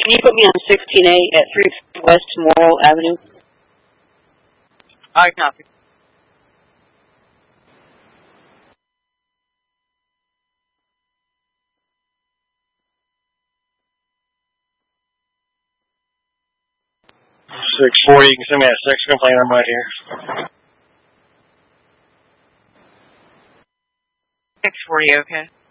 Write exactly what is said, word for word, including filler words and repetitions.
Can you put me on sixteen eight at three West Morrill Avenue? I copy. six forty, you can send me a sex complaint, I'm right here. six forty, okay.